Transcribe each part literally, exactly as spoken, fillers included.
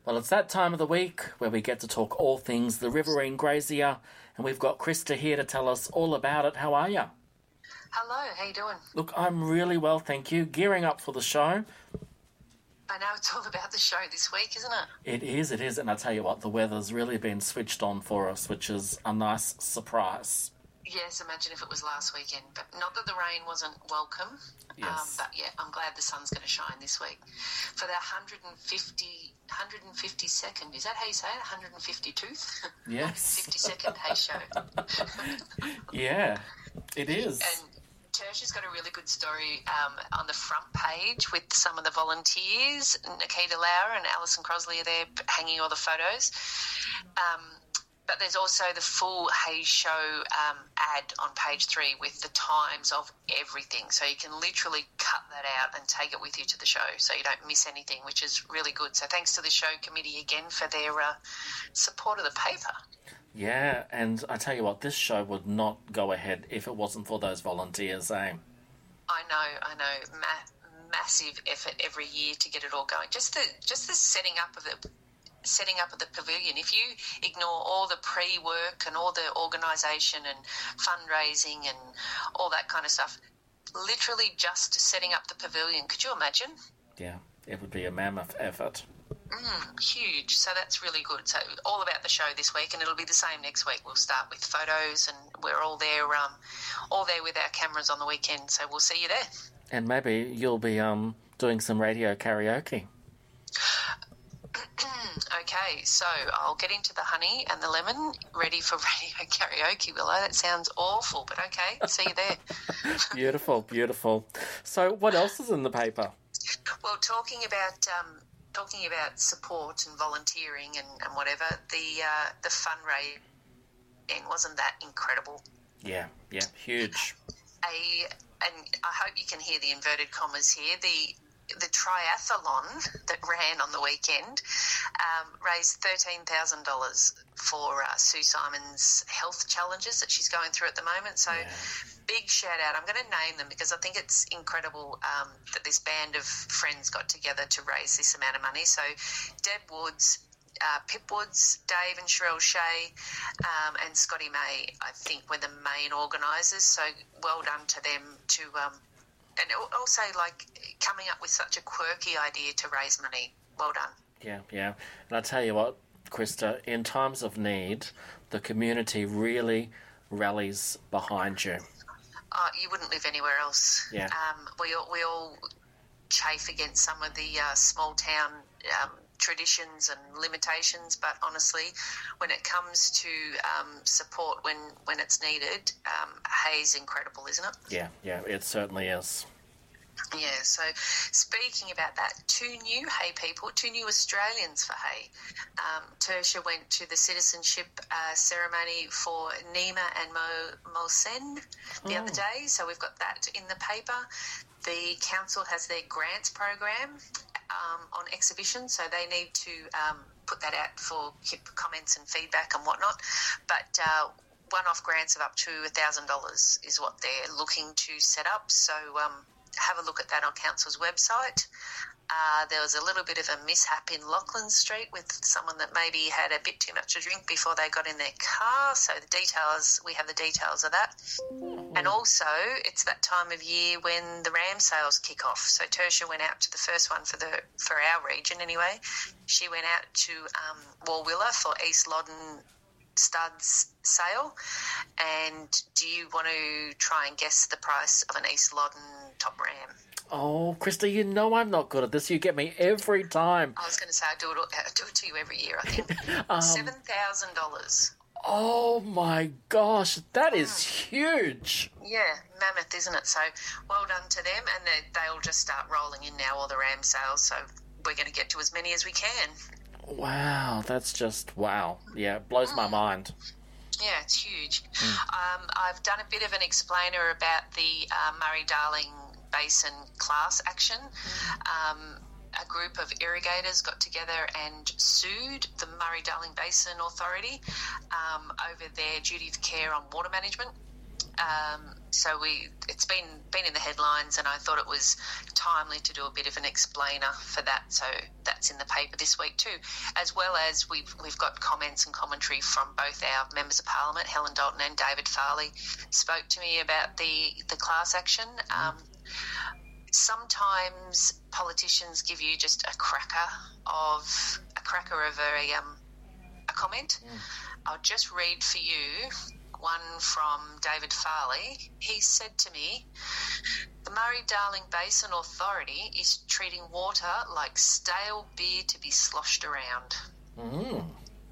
Well, it's that time of the week where we get to talk all things the Riverine Grazier, and we've got Krista here to tell us all about it. How are you? Hello, how you doing? Look, I'm really well, thank you. Gearing up for the show. I know it's all about the show this week, isn't it? It is, it is, and I tell you what, the weather's really been switched on for us, which is a nice surprise. Yes, imagine if it was last weekend, but not that the rain wasn't welcome. Yes. Um, but yeah, I'm glad the sun's going to shine this week. For the one hundred fifty, one hundred fifty-second, is that how you say it? one hundred fifty-tooth? Yes. fifty-second Hay Show. Yeah, it is. And Tertia's got a really good story um, on the front page with some of the volunteers. Nikita Lauer and Alison Crosley are there hanging all the photos. Um, but there's also the full Hay Show um, ad on page three with the times of everything. So you can literally cut that out and take it with you to the show so you don't miss anything, which is really good. So thanks to the show committee again for their uh, support of the paper. Yeah, and I tell you what, this show would not go ahead if it wasn't for those volunteers, eh? I know, I know. Ma- massive effort every year to get it all going. Just the just the setting up of the setting up of the pavilion. If you ignore all the pre-work and all the organisation and fundraising and all that kind of stuff, literally just setting up the pavilion, could you imagine? Yeah, it would be a mammoth effort. Mm, huge. So that's really good. So all about the show this week, and it'll be the same next week. We'll start with photos, and we're all there, um, all there with our cameras on the weekend. So we'll see you there. And maybe you'll be um doing some radio karaoke. Okay, so I'll get into the honey and the lemon, ready for radio karaoke, Willow. That sounds awful, but okay, see you there. Beautiful, beautiful. So what else is in the paper? Well, talking about um, talking about support and volunteering and, and whatever, the uh, the fundraising, wasn't that incredible? Yeah, yeah, huge. A and I hope you can hear the inverted commas here. The the triathlon that ran on the weekend um, raised thirteen thousand dollars for uh, Sue Simon's health challenges that she's going through at the moment. So yeah. Big shout out. I'm going to name them because I think it's incredible um, that this band of friends got together to raise this amount of money. So Deb Woods, uh, Pip Woods, Dave and Cheryl Shea, um, and Scotty May, I think, were the main organisers. So well done to them to... Um, And also, like, coming up with such a quirky idea to raise money. Well done. Yeah, yeah. And I tell you what, Krista, in times of need, the community really rallies behind you. Oh, you wouldn't live anywhere else. Yeah. Um, we, all, we all chafe against some of the uh, small-town um, traditions and limitations, but honestly, when it comes to um, support when, when it's needed, um, Hay's incredible, isn't it? Yeah, yeah, it certainly is. Yeah, so speaking about that, two new Hay people, two new Australians for Hay. Um, Tertia went to the citizenship uh, ceremony for Nima and Mo Mohsen the oh. other day, so we've got that in the paper. The council has their grants program um, on exhibition, so they need to um, put that out for comments and feedback and whatnot. But uh, one-off grants of up to one thousand dollars is what they're looking to set up, so um, have a look at that on council's website. Uh, there was a little bit of a mishap in Lachlan Street with someone that maybe had a bit too much to drink before they got in their car. So the details, we have the details of that. Mm. And also, it's that time of year when the ram sales kick off. So Tertia went out to the first one for the for our region anyway. She went out to um, Warwilla for East Loddon studs sale. And do you want to try and guess the price of an East Loddon top ram? Oh, Krista, you know I'm not good at this. You get me every time. I was going to say I do it, I do it to you every year, I think. um, seven thousand dollars. Oh, my gosh. That is mm. huge. Yeah, mammoth, isn't it? So well done to them. And they, they'll just start rolling in now, all the ram sales. So we're going to get to as many as we can. Wow, that's just, wow. Yeah, it blows mm. my mind. Yeah, it's huge. Mm. Um, I've done a bit of an explainer about the uh, Murray-Darling Basin class action. Um, a group of irrigators got together and sued the Murray-Darling Basin Authority um, over their duty of care on water management. Um, so we it's been been in the headlines, and I thought it was timely to do a bit of an explainer for that. So that's in the paper this week too, as well as we've we've got comments and commentary from both our members of Parliament, Helen Dalton and David Farley, spoke to me about the the class action. Um, sometimes politicians give you just a cracker of a cracker of a um, a comment. Mm. I'll just read for you one from David Farley. He said to me, "The Murray-Darling Basin Authority is treating water like stale beer to be sloshed around." Mm.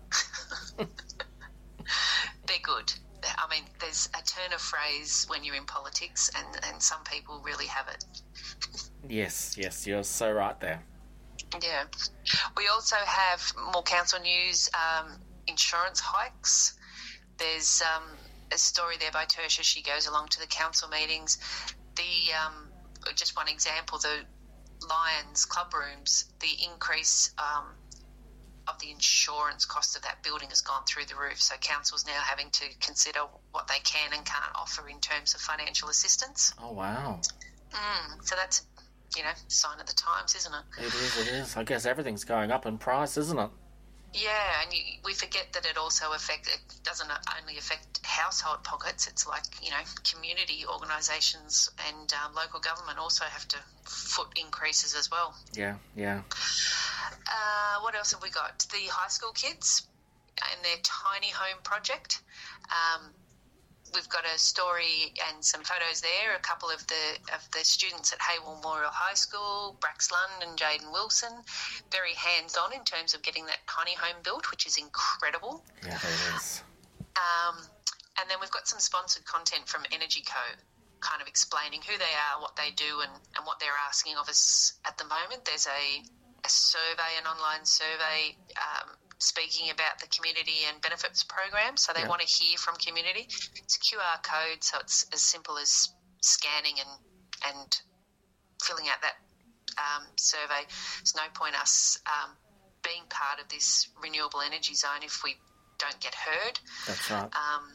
They're good. I mean, there's a turn of phrase when you're in politics, and, and some people really have it. Yes, yes, you're so right there. Yeah. We also have more council news, um, insurance hikes. There's um, a story there by Tertia. She goes along to the council meetings. The um, just one example, the Lions club rooms, the increase um, of the insurance cost of that building has gone through the roof. So council's now having to consider what they can and can't offer in terms of financial assistance. Oh, wow. Mm, so that's, you know, sign of the times, isn't it? It is, it is. I guess everything's going up in price, isn't it? Yeah, and you, we forget that it also affects, it doesn't only affect household pockets, it's like, you know, community organisations and um, local government also have to foot increases as well. Yeah, yeah. Uh, what else have we got? The high school kids and their tiny home project. Um, we've got a story and some photos there. A couple of the of the students at Hayward Memorial High School, Brax Lund and Jaden Wilson, very hands-on in terms of getting that tiny home built, which is incredible. Yeah, it is. Um, and then we've got some sponsored content from Energy Co, kind of explaining who they are, what they do, and, and what they're asking of us at the moment. There's a, a survey, an online survey, um, speaking about the community and benefits program, so they yeah. want to hear from community. It's a Q R code, so it's as simple as scanning and and filling out that um, survey. There's no point us um, being part of this renewable energy zone if we don't get heard. That's right. Um,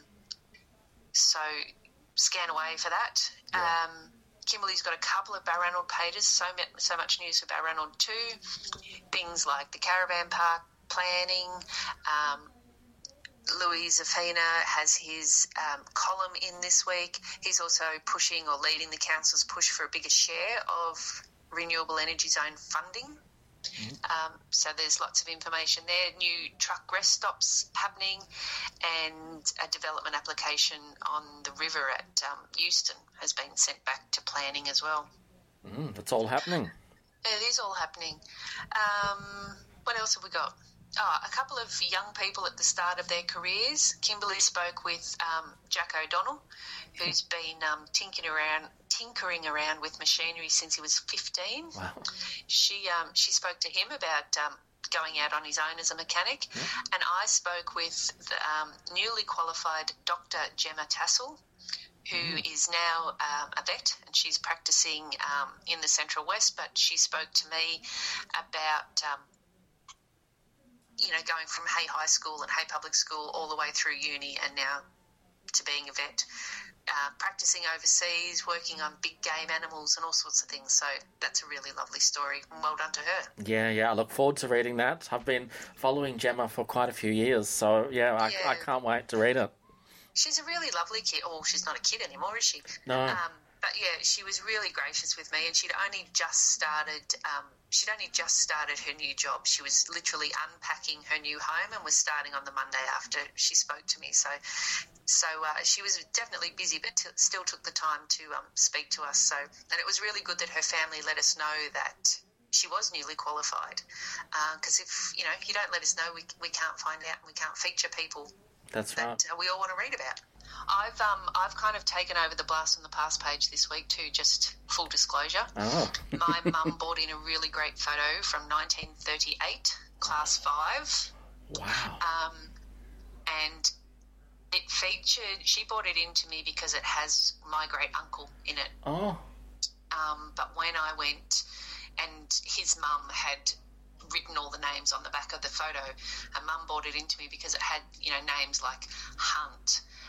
so scan away for that. Yeah. Um, Kimberly's got a couple of Balranald pages, so, so much news for Balranald too. Things like the caravan park planning. Um, Louis Zafina has his um, column in this week. He's also pushing or leading the council's push for a bigger share of renewable energy zone funding. Mm-hmm. Um, so there's lots of information there. New truck rest stops happening, and a development application on the river at um, Euston has been sent back to planning as well. Mm, that's all happening. It is all happening. Um, what else have we got? Oh, a couple of young people at the start of their careers. Kimberly spoke with um, Jack O'Donnell, who's been um, tinkering around, tinkering around with machinery since he was fifteen. Wow. She um, she spoke to him about um, going out on his own as a mechanic, yeah. and I spoke with the um, newly qualified Doctor Gemma Tassel, who mm. is now um, a vet, and she's practising um, in the Central West, but she spoke to me about Um, you know, going from Hay High School and Hay Public School all the way through uni and now to being a vet, uh, practising overseas, working on big game animals and all sorts of things. So that's a really lovely story, and well done to her. Yeah, yeah, I look forward to reading that. I've been following Gemma for quite a few years, so yeah, I, yeah. I can't wait to read it. She's a really lovely kid. Oh, she's not a kid anymore, is she? No. Um, but yeah, she was really gracious with me, and she'd only just started... Um, She'd only just started her new job. She was literally unpacking her new home and was starting on the Monday after she spoke to me. So so uh, she was definitely busy, but t- still took the time to um, speak to us. So, and it was really good that her family let us know that she was newly qualified. Because uh, if, you know, you don't let us know, we, we can't find out and we can't feature people That's that right. uh, we all want to read about. I've um I've kind of taken over the Blast from the Past page this week too, just full disclosure. Oh. My mum bought in a really great photo from nineteen thirty-eight, class five. Wow. Um, and it featured, she bought it in to me because it has my great uncle in it. Oh. Um, but when I went, and his mum had written all the names on the back of the photo, and mum bought it into me because it had, you know, names like Hunt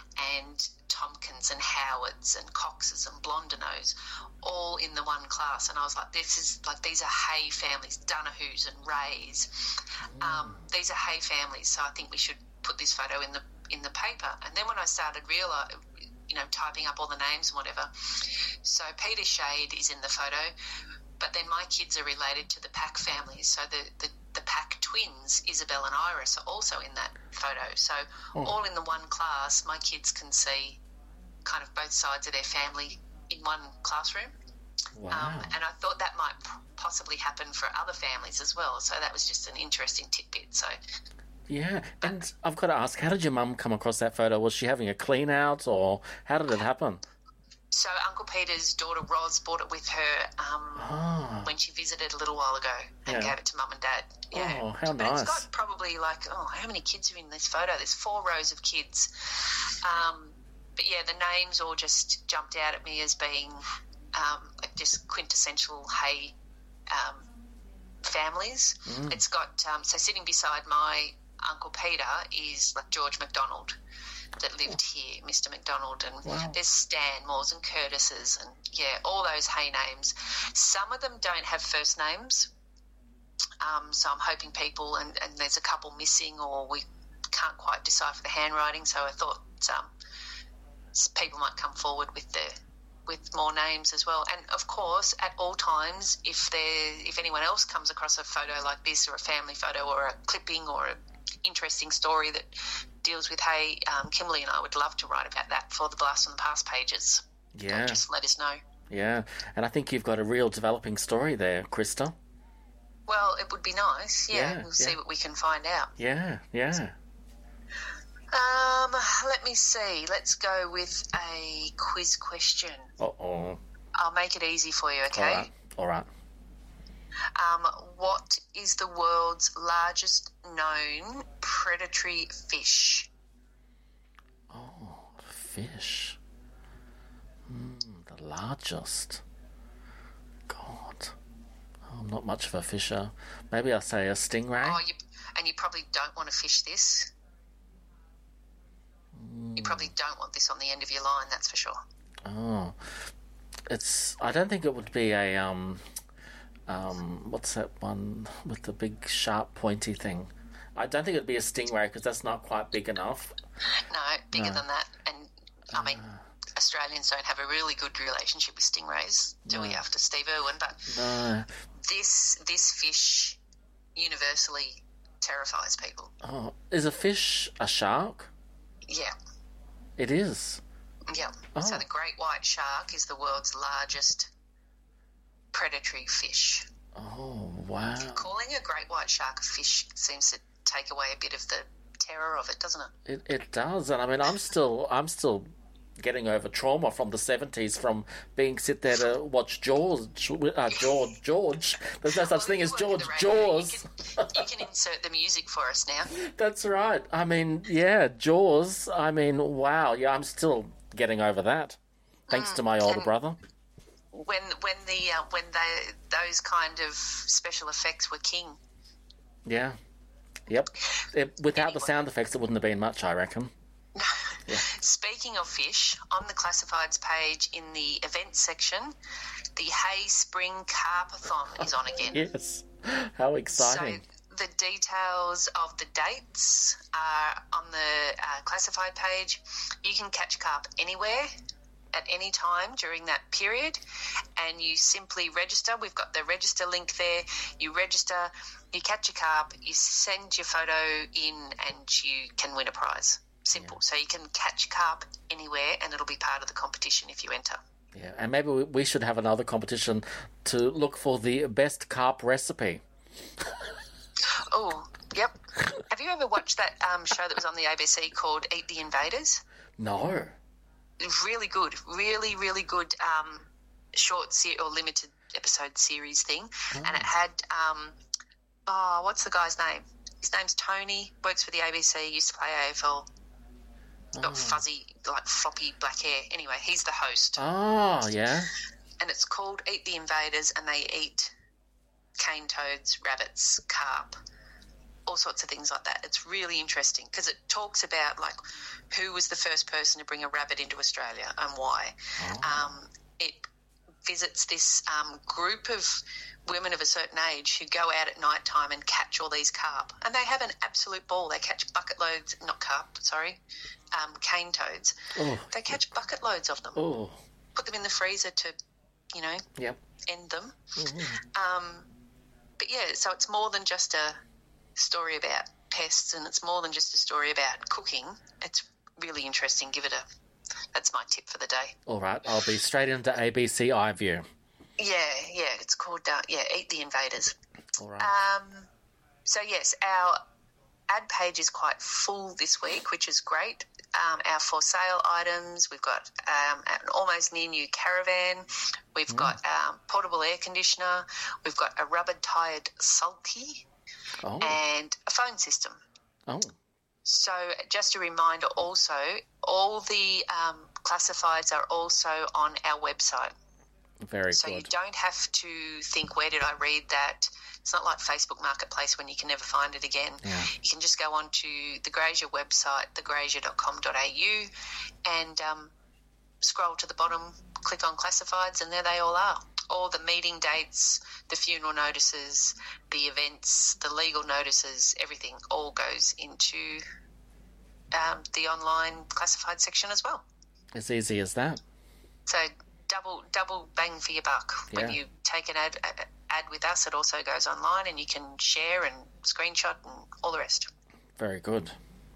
and Tompkins and Howards and Coxes and Blondinos all in the one class. And I was like, this is like, these are Hay families, Donohues and Rays. Um, these are Hay families, so I think we should put this photo in the in the paper. And then when I started realising, you know, typing up all the names and whatever, so Peter Shade is in the photo, but then my kids are related to the Pack families. So the, the, the Pack twins, Isabel and Iris, are also in that photo. So oh. all in the one class, my kids can see kind of both sides of their family in one classroom. Wow. Um, and I thought that might possibly happen for other families as well. So that was just an interesting tidbit. So yeah, and I've got to ask, how did your mum come across that photo? Was she having a clean out, or how did it happen? So Uncle Peter's daughter Roz bought it with her um, oh. when she visited a little while ago and yeah. gave it to Mum and Dad. Yeah. Oh, how but nice. It's got probably like, oh, how many kids are in this photo? There's four rows of kids. Um, but yeah, the names all just jumped out at me as being um, like just quintessential Hay um, families. Mm. It's got, um, so sitting beside my Uncle Peter is like George MacDonald that lived here, Mister McDonald, and wow. there's Stanmores and Curtises and, yeah, all those Hay names. Some of them don't have first names, um, so I'm hoping people, and, and there's a couple missing or we can't quite decipher the handwriting, so I thought um, people might come forward with the with more names as well. And, of course, at all times, if there, if anyone else comes across a photo like this or a family photo or a clipping or a interesting story that deals with Hay, um, Kimberly and I would love to write about that for the Blast from the Past pages. Yeah. So just let us know. Yeah, and I think you've got a real developing story there, Krista. Well, it would be nice, yeah. yeah we'll yeah. see what we can find out. Yeah, yeah. Um, let me see. Let's go with a quiz question. Uh-oh. I'll make it easy for you, okay? All right, all right. Um, what is the world's largest known predatory fish? Oh, fish. Mm, the largest. God. Oh, I'm not much of a fisher. Maybe I'll say a stingray. Oh, you, and you probably don't want to fish this. Mm. You probably don't want this on the end of your line, that's for sure. Oh. It's, I don't think it would be a, um... Um, what's that one with the big sharp pointy thing? I don't think it'd be a stingray because that's not quite big enough. No, bigger No. than that. And I mean, Uh. Australians don't have a really good relationship with stingrays, do we? No. After Steve Irwin, but No. this this fish universally terrifies people. Oh, is a fish a shark? Yeah, It is. yeah. Oh. So the great white shark is the world's largest predatory fish. Oh, wow. Calling a great white shark a fish seems to take away a bit of the terror of it, doesn't it? It it does, and I mean, I'm still I'm still getting over trauma from the seventies from being sit there to watch Jaws, uh, George George. There's no such Well, thing you as work George at the radio. Jaws. You can, you can insert the music for us now. That's right. I mean, yeah, Jaws. I mean, wow. Yeah, I'm still getting over that, thanks Mm, to my older and- brother. When when the uh, when they those kind of special effects were king. Yeah. Yep. It, without the Anyway. sound effects, it wouldn't have been much, I reckon. Yeah. Speaking of fish, on the classifieds page in the events section, the Hay Spring Carpathon is on again. Yes. How exciting. So the details of the dates are on the uh, classified page. You can catch carp anywhere at any time during that period, and you simply register. We've got the register link there. You register, you catch a carp, you send your photo in, and you can win a prize. Simple. So you can catch carp anywhere, and it'll be part of the competition if you enter. Yeah, and maybe we- we should have another competition to look for the best carp recipe. Oh, yep. Have you ever watched that um, show that was on the A B C called Eat the Invaders? No. Really good, really, really good um, short se- or limited episode series thing. Oh. And it had, um, oh, what's the guy's name? His name's Tony, works for the A B C, used to play A F L. Got Oh. fuzzy, like floppy black hair. Anyway, he's the host. Oh, yeah. And it's called Eat the Invaders, and they eat cane toads, rabbits, carp. all sorts of things like that. It's really interesting because it talks about, like, who was the first person to bring a rabbit into Australia and why. Oh. Um, it visits this um, group of women of a certain age who go out at night time and catch all these carp. And they have an absolute ball. They catch bucket loads, not carp, sorry, um, cane toads. Oh. They catch bucket loads of them. Oh. Put them in the freezer to, you know, Yep. end them. Mm-hmm. Um, but, yeah, so it's more than just a story about pests, and it's more than just a story about cooking. It's really interesting. Give it a that's my tip for the day. All right, I'll be straight into A B C iView. Yeah, yeah, it's called uh, yeah, Eat the Invaders. All right. Um, so yes, our ad page is quite full this week, which is great. Um, our for sale items, we've got um, an almost near new caravan, we've Mm. got um, portable air conditioner, we've got a rubber tired sulky, Oh. and a phone system. Oh. So just a reminder also, all the um, classifieds are also on our website. Very So good. you don't have to think, where did I read that? It's not like Facebook Marketplace when you can never find it again. Yeah. You can just go on to the Grazier website, the grazier dot com dot a u, and um, scroll to the bottom, click on classifieds, and there they all are. All the meeting dates, the funeral notices, the events, the legal notices, everything all goes into um, the online classified section as well. As easy as that. So double double bang for your buck. When Yeah. you take an ad, ad ad with us, it also goes online and you can share and screenshot and all the rest. Very good.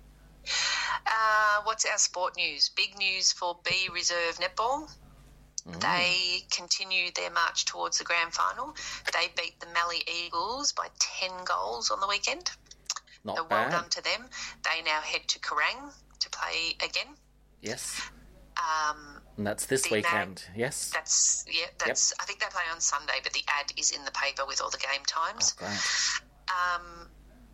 Uh, what's our sport news? Big news for B Reserve Netball. Mm. They continue their march towards the grand final. They beat the Mallee Eagles by ten goals on the weekend. Not So bad. well done to them. They now head to Kerrang to play again. Yes. Um, And that's this The weekend. Yes. that's yeah. That's I think they play on Sunday, but the ad is in the paper with all the game times. Oh, great. Um,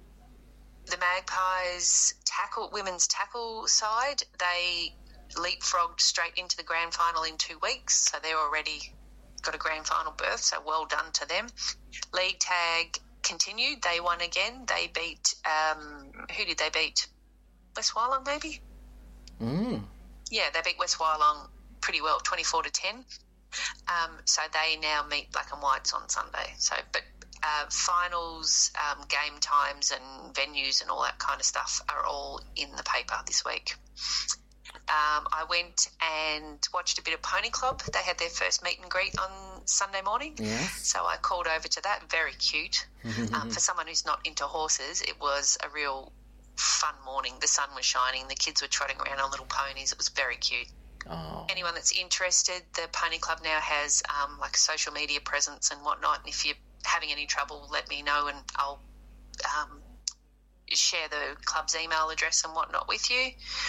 the Magpies tackle women's tackle side, they leapfrogged straight into the grand final in two weeks, so they're already got a grand final berth. So well done to them. League tag continued. They won again. They beat um, who did they beat? West Wyalong, maybe. Mm. Yeah, they beat West Wyalong pretty well, twenty-four to ten. Um, so they now meet Black and Whites on Sunday. So, but uh, finals, um, game times, and venues, and all that kind of stuff are all in the paper this week. Um, I went and watched a bit of Pony Club. They had their first meet and greet on Sunday morning. Yes. So I called over to that. Very cute. Um, for someone who's not into horses, it was a real fun morning. The sun was shining. The kids were trotting around on little ponies. It was very cute. Oh. Anyone that's interested, the Pony Club now has um, like a social media presence and whatnot. And if you're having any trouble, let me know and I'll um, share the club's email address and whatnot with you.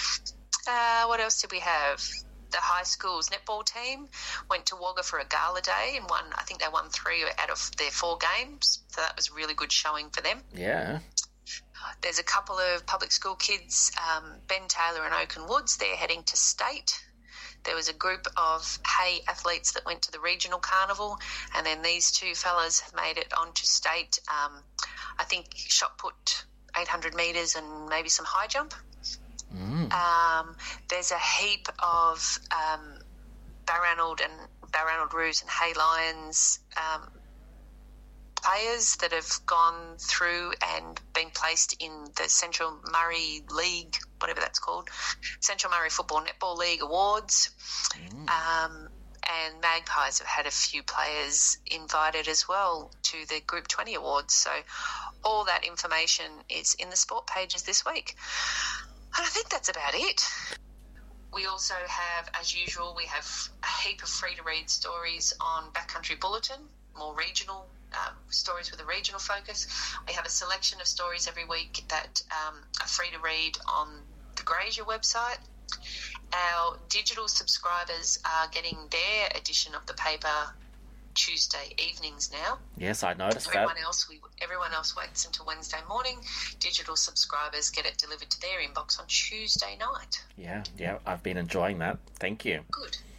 Uh, what else did we have? The high school's netball team went to Wagga for a gala day and won. I think they won three out of their four games, so that was a really good showing for them. Yeah. There's a couple of public school kids, um, Ben Taylor and Oaken Woods. They're heading to state. There was a group of Hay athletes that went to the regional carnival, and then these two fellas have made it onto state. Um, I think shot put, eight hundred metres, and maybe some high jump. Mm. Um, there's a heap of um, Barranald and Barranald Roos and Hay Lions um, players that have gone through and been placed in the Central Murray League, whatever that's called, Central Murray Football Netball League Awards. Mm. Um, and Magpies have had a few players invited as well to the Group twenty Awards. So all that information is in the sport pages this week. And I think that's about it. We also have, as usual, we have a heap of free-to-read stories on Backcountry Bulletin, more regional um, stories with a regional focus. We have a selection of stories every week that um, are free to read on the Grazier website. Our digital subscribers are getting their edition of the paper Tuesday evenings now. Yes, I noticed Everyone that. else, we everyone else waits until Wednesday morning. Digital subscribers get it delivered to their inbox on Tuesday night. Yeah, yeah, I've been enjoying that. Thank you. Good.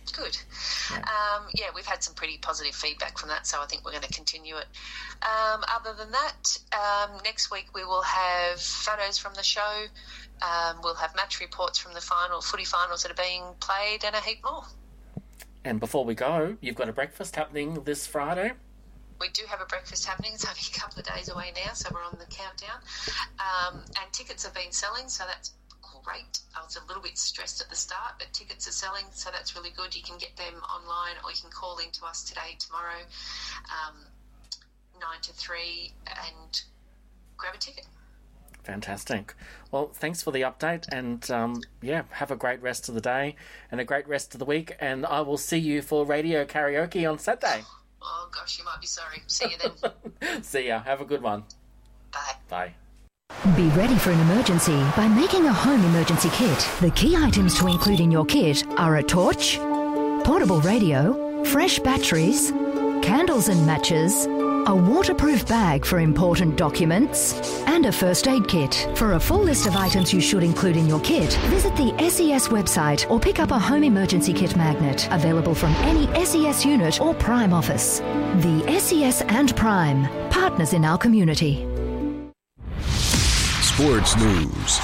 Good. Yeah. Um, yeah, we've had some pretty positive feedback from that, so I think we're going to continue it. Um, other than that, um, next week we will have photos from the show. Um, we'll have match reports from the final footy finals that are being played and a heap more. And before we go, you've got a breakfast happening this Friday. We do have a breakfast happening. It's only a couple of days away now, so we're on the countdown. Um, and tickets have been selling, so that's great. I was a little bit stressed at the start, but tickets are selling, so that's really good. You can get them online, or you can call in to us today, tomorrow, um, nine to three, and grab a ticket. Fantastic. Well, thanks for the update, and um, yeah, have a great rest of the day and a great rest of the week, and I will see you for radio karaoke on Saturday. Oh gosh, you might be sorry. See you then. See ya. Have a good one. Bye. Bye. Be ready for an emergency by making a home emergency kit. The key items to include in your kit are a torch, portable radio, fresh batteries, candles and matches, a waterproof bag for important documents, and a first aid kit. For a full list of items you should include in your kit, visit the S E S website or pick up a home emergency kit magnet available from any S E S unit or Prime office. The S E S and Prime, partners in our community. Sports News.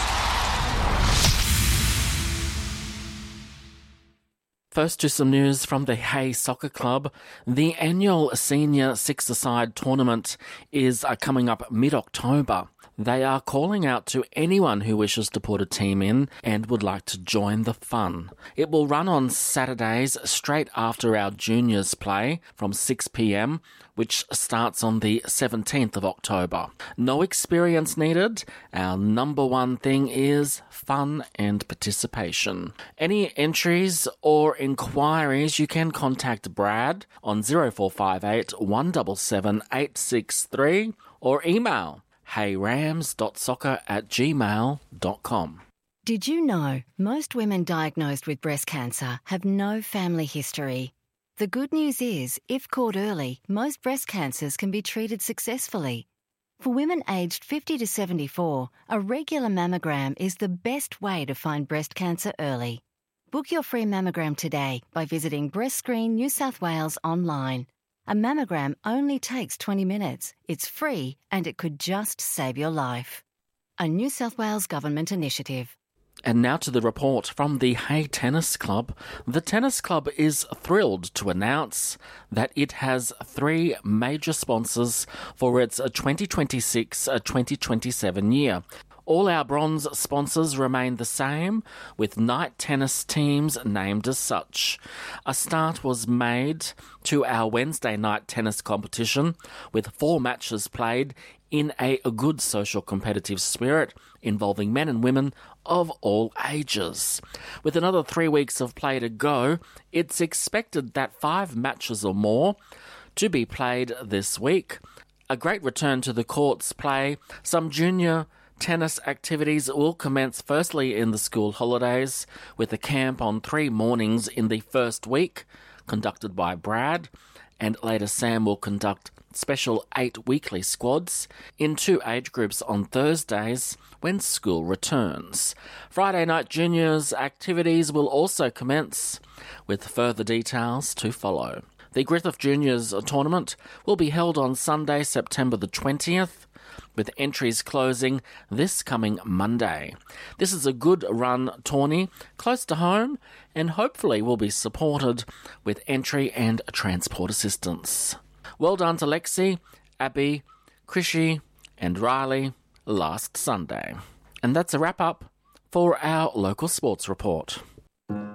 First to some news from the Hay Soccer Club. The annual Senior Six-a-Side tournament is uh, coming up mid-October. They are calling out to anyone who wishes to put a team in and would like to join the fun. It will run on Saturdays straight after our juniors play from six p.m, which starts on the seventeenth of October. No experience needed. Our number one thing is fun and participation. Any entries or inquiries, you can contact Brad on zero four five eight, one seven seven, eight six three or email heyrams dot soccer at gmail dot com. Did you know most women diagnosed with breast cancer have no family history? The good news is, if caught early, most breast cancers can be treated successfully. For women aged fifty to seventy-four, a regular mammogram is the best way to find breast cancer early. Book your free mammogram today by visiting Breast Screen New South Wales online. A mammogram only takes twenty minutes. It's free and it could just save your life. A New South Wales Government initiative. And now to the report from the Hay Tennis Club. The tennis club is thrilled to announce that it has three major sponsors for its twenty twenty-six twenty twenty-seven year. All our bronze sponsors remain the same, with night tennis teams named as such. A start was made to our Wednesday night tennis competition, with four matches played in a good social competitive spirit involving men and women of all ages. With another three weeks of play to go, it's expected that five matches or more to be played this week. A great return to the courts play. Some junior tennis activities will commence firstly in the school holidays, with a camp on three mornings in the first week, conducted by Brad, and later Sam will conduct special eight weekly squads in two age groups on Thursdays when school returns. Friday night juniors activities will also commence, with further details to follow. The Griffith Juniors tournament will be held on Sunday, September the twentieth, with entries closing this coming Monday. This is a good run tourney, close to home, and hopefully will be supported with entry and transport assistance. Well done to Lexi, Abby, Krishy and Riley last Sunday. And that's a wrap up for our local sports report.